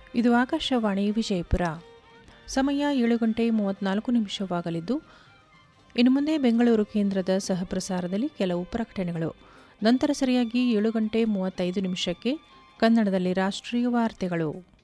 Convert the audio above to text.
ಇದು ಆಕಾಶವಾಣಿ ವಿಜಯಪುರ. ಸಮಯ 7:34 ಇನ್ನು ಮುಂದೆ ಬೆಂಗಳೂರು ಕೇಂದ್ರದ ಸಹಪ್ರಸಾರದಲ್ಲಿ ಕೆಲವು ಪ್ರಕಟಣೆಗಳು. ನಂತರ ಸರಿಯಾಗಿ 7:35 ಕನ್ನಡದಲ್ಲಿ ರಾಷ್ಟ್ರೀಯ ವಾರ್ತೆಗಳು.